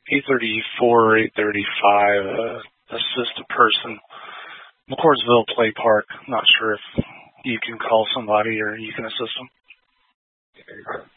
834 or 835, assist a person. McCordsville Play Park. Not sure if you can call somebody or you can assist them.